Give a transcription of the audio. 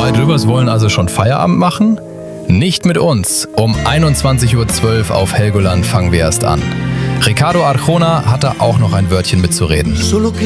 drei Drübers wollen also schon Feierabend machen? Nicht mit uns. Um 21.12 Uhr auf Helgoland fangen wir erst an. Ricardo Arjona hat da auch noch ein Wörtchen mitzureden.